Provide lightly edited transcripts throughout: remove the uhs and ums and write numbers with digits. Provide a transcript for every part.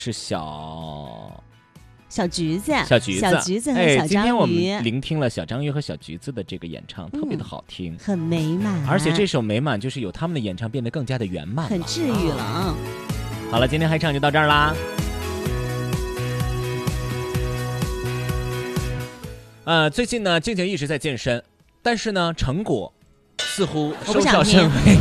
是小橘子， 小橘子和小章鱼。 今天我们聆听了小章鱼和小橘子的这个演唱，特别的好听， 很美满。 而且这首美满就是有他们的演唱变得更加的圆满， 很治愈了。 好了，今天嗨唱就到这儿啦。最近呢，静静一直在健身，但是呢，成果似乎收效甚微。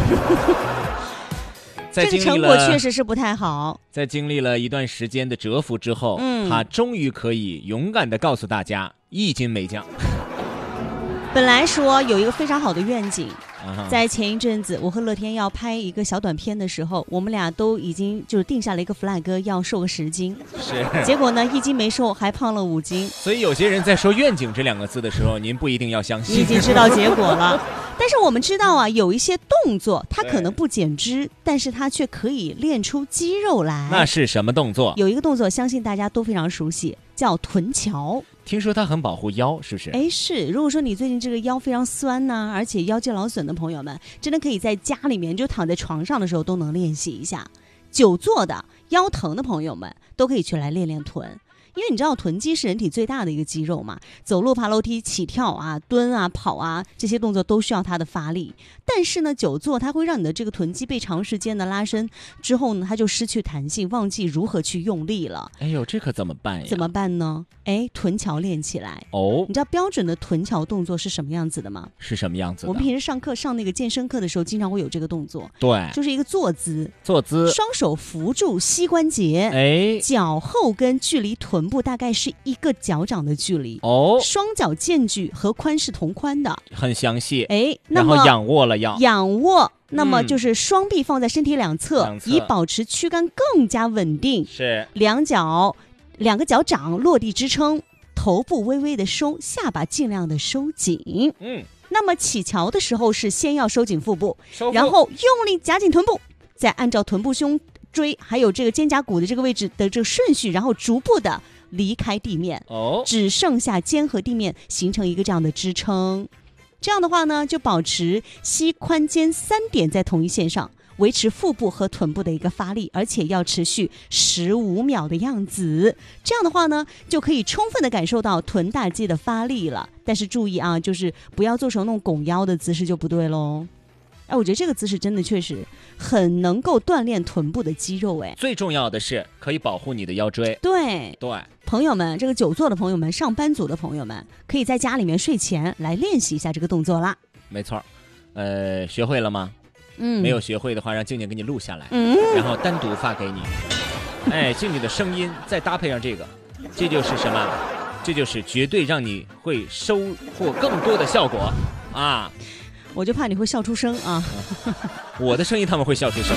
这个成果确实是不太好。 在经历了一段时间的蛰伏之后，他终于可以勇敢地告诉大家，1斤没降。 本来说有一个非常好的愿景，在前一阵子，我和乐天要拍一个小短片的时候，我们俩都已经就是定下了一个 flag， 要瘦个10斤。 是。 结果呢，1斤没瘦，还胖了5斤。 所以有些人在说愿景这2个字的时候，您不一定要相信。 你已经知道结果了。但是我们知道啊，有一些动作它可能不减脂，但是它却可以练出肌肉来。 那是什么动作？ 有一个动作，相信大家都非常熟悉，叫臀桥。 听说它很保护腰，是不是？ 是。如果说你最近这个腰非常酸呢，而且腰肌劳损的朋友们，真的可以在家里面就躺在床上的时候都能练习一下。久坐的、腰疼的朋友们都可以去来练练臀。因为你知道臀肌是人体最大的一个肌肉嘛，走路、爬楼梯、起跳啊、蹲啊、跑啊，这些动作都需要它的发力。但是呢，久坐它会让你的这个臀肌被长时间的拉伸之后呢，它就失去弹性，忘记如何去用力了。 哎呦，这可怎么办呀？ 怎么办呢？臀桥练起来。你知道标准的臀桥动作是什么样子的吗？ 是什么样子的？ 我们平时上那个健身课的时候，经常会有这个动作。 对， 就是一个坐姿，双手扶住膝关节，脚后跟距离臀部大概是1个脚掌的距离。双脚间距和髋是同宽的， 很详细。 那么然后仰卧了要。 仰卧。那么就是双臂放在身体两侧，以保持躯干更加稳定。 是。 两个脚掌落地支撑，头部微微的收，下巴尽量的收紧。那么起桥的时候是先要收紧腹部，然后用力夹紧臀部，再按照臀部、胸椎还有这个肩胛骨的这个位置的这个顺序，然后逐步的离开地面。只剩下肩和地面形成一个这样的支撑。这样的话呢，就保持膝髋肩3点在同一线上，维持腹部和臀部的一个发力，而且要持续15秒的样子。这样的话呢，就可以充分的感受到臀大肌的发力了。但是注意啊，就是不要做成那种拱腰的姿势就不对喽。我觉得这个姿势真的确实很能够锻炼臀部的肌肉。 最重要的是可以保护你的腰椎。 对，朋友们，这个久坐的朋友们，上班族的朋友们，可以在家里面睡前来练习一下这个动作啦。 没错。学会了吗？没有学会的话，让静静给你录下来，然后单独发给你。静静的声音再搭配上这个，这就是什么？这就是绝对让你会收获更多的效果啊！ 我就怕你会笑出声啊！ 我的声音他们会笑出声。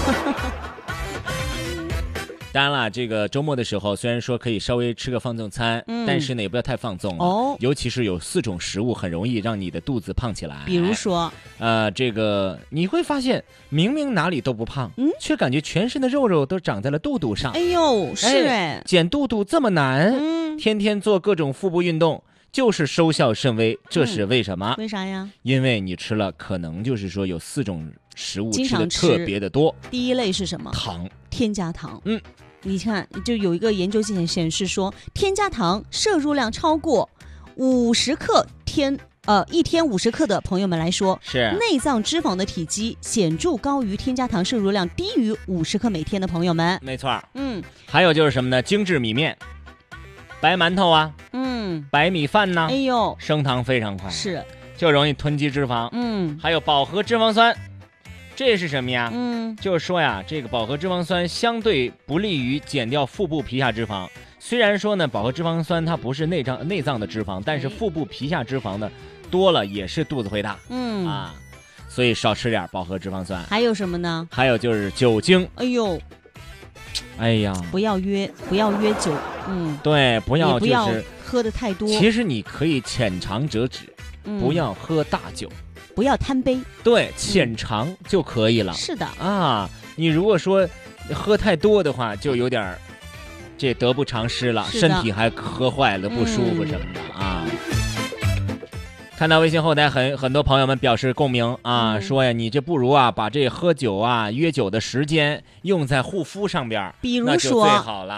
当然了，这个周末的时候，虽然说可以稍微吃个放纵餐，但是呢也不要太放纵了。尤其是有4种食物很容易让你的肚子胖起来。 比如说， 这个你会发现，明明哪里都不胖，却感觉全身的肉肉都长在了肚肚上。 是减肚肚这么难，天天做各种腹部运动。就是收效甚微，这是为什么？ 为啥呀？ 因为你吃了，可能就是说有4种食物吃的特别的多。 第一类是什么？ 糖， 添加糖。你看，就有一个研究显示说，添加糖摄入量超过50克一天50克的朋友们来说， 是内脏脂肪的体积显著高于添加糖摄入量低于50克每天的朋友们。 没错。还有就是什么呢？精致米面、白馒头啊。白米饭呢？升糖非常快， 是就容易囤积脂肪。还有饱和脂肪酸，这是什么呀？就是说呀，这个饱和脂肪酸相对不利于减掉腹部皮下脂肪。虽然说呢，饱和脂肪酸它不是内脏的脂肪，但是腹部皮下脂肪呢多了也是肚子会大。所以少吃点饱和脂肪酸。 还有什么呢？ 还有就是酒精。哎呀， 不要约酒。 对，不要就是喝的太多。 其实你可以浅尝辄止，不要喝大酒， 不要贪杯。 对，浅尝就可以了。 是的啊，你如果说喝太多的话，就有点这得不偿失了，身体还喝坏了，不舒服什么的啊。 看到微信后台很多朋友们表示共鸣啊，说呀，你这不如啊，把这喝酒啊、约酒的时间用在护肤上边， 比如说那就最好了。